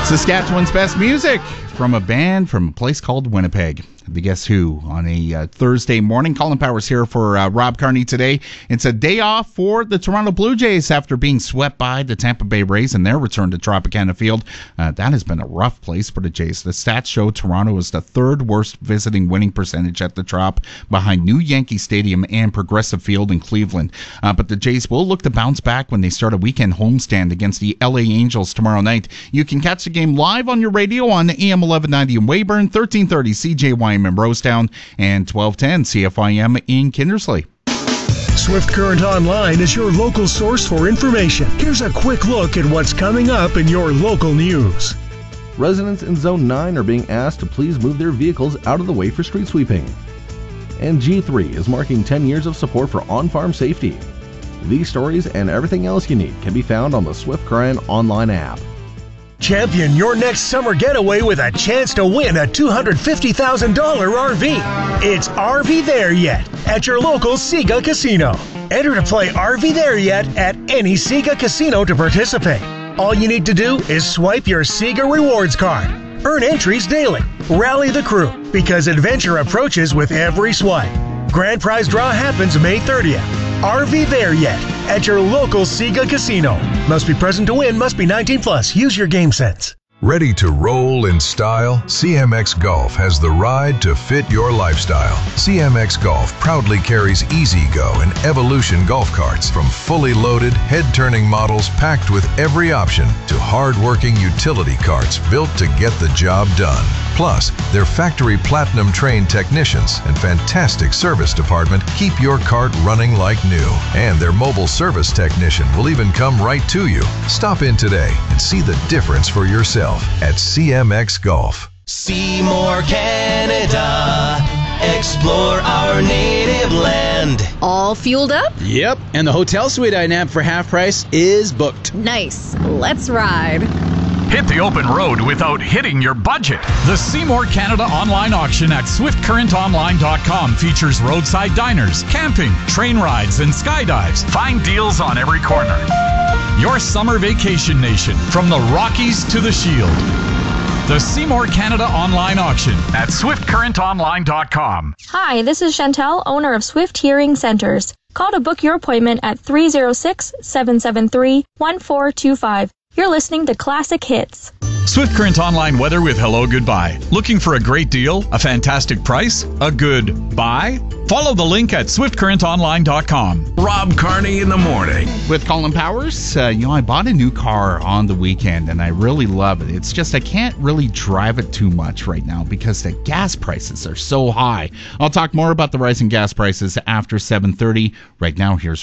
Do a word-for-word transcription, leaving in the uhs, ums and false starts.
Saskatchewan's best music from a band from a place called Winnipeg. The Guess Who on a uh, Thursday morning. Colin Powers here for uh, Rob Carney today. It's a day off for the Toronto Blue Jays after being swept by the Tampa Bay Rays in their return to Tropicana Field. Uh, that has been a rough place for the Jays. The stats show Toronto is the third worst visiting winning percentage at the Trop, behind New Yankee Stadium and Progressive Field in Cleveland. Uh, but the Jays will look to bounce back when they start a weekend homestand against the L A Angels tomorrow night. You can catch the game live on your radio on A M eleven ninety in Weyburn, thirteen thirty C J Y M in Rosetown, and twelve ten C F I M in Kindersley. Swift Current Online is your local source for information. Here's a quick look at what's coming up in your local news. Residents in Zone nine are being asked to please move their vehicles out of the way for street sweeping. And G three is marking ten years of support for on-farm safety. These stories and everything else you need can be found on the Swift Current Online app. Champion your next summer getaway with a chance to win a two hundred fifty thousand dollars R V. It's R V There Yet at your local Sega Casino. Enter to play R V There Yet at any Sega Casino to participate. All you need to do is swipe your Sega Rewards card. Earn entries daily. Rally the crew, because adventure approaches with every swipe. Grand prize draw happens May thirtieth. R V There Yet at your local Sega Casino. Must be present to win, must be nineteen plus. Use your game sense. Ready to roll in style? C M X Golf has the ride to fit your lifestyle. C M X Golf proudly carries E-Z-Go and Evolution golf carts, from fully loaded, head-turning models packed with every option to hard-working utility carts built to get the job done. Plus, their factory platinum trained technicians and fantastic service department keep your cart running like new. And their mobile service technician will even come right to you. Stop in today and see the difference for yourself at C M X Golf. Seymour, Canada. Explore our native land. All fueled up? Yep, and the hotel suite I nabbed for half price is booked. Nice. Let's ride. Hit the open road without hitting your budget. The Seymour Canada online auction at swift current online dot com features roadside diners, camping, train rides, and skydives. Find deals on every corner. Your summer vacation nation, from the Rockies to the Shield. The Seymour Canada online auction at swift current online dot com. Hi, this is Chantel, owner of Swift Hearing Centers. Call to book your appointment at three oh six, seven seven three, one four two five. You're listening to Classic Hits. Swift Current Online weather with Hello Goodbye. Looking for a great deal, a fantastic price, a good buy? Follow the link at swift current online dot com. Rob Carney in the morning. With Colin Powers, uh, you know, I bought a new car on the weekend, and I really love it. It's just I can't really drive it too much right now because the gas prices are so high. I'll talk more about the rising gas prices after seven thirty. Right now, here's